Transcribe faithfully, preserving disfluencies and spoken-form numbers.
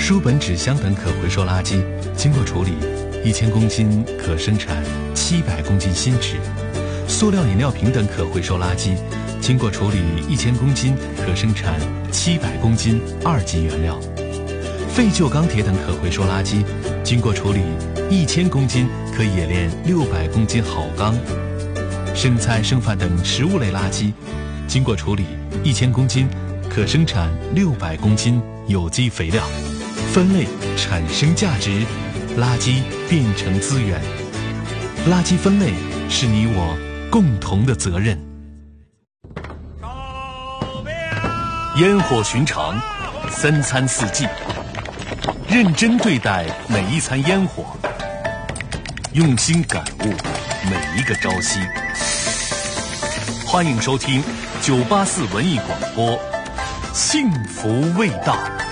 书本、纸箱等可回收垃圾经过处理，一千公斤可生产七百公斤新纸；塑料饮料瓶等可回收垃圾经过处理，一千公斤可生产七百公斤二级原料；废旧钢铁等可回收垃圾经过处理，一千公斤可冶炼六百公斤好钢；剩菜剩饭等食物类垃圾经过处理，一千公斤可生产六百公斤有机肥料。分类产生价值，垃圾变成资源。垃圾分类是你我共同的责任。烟火寻常，三餐四季，认真对待每一餐烟火，用心感悟每一个朝夕。欢迎收听九八四文艺广播，幸福味道。